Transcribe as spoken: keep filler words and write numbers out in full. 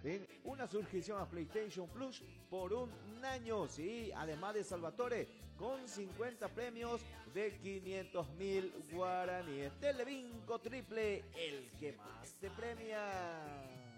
en una suscripción a PlayStation Plus por un año, sí, además de Salvatore con cincuenta premios de quinientos mil guaraníes. Televinco Triple, el que más te premia.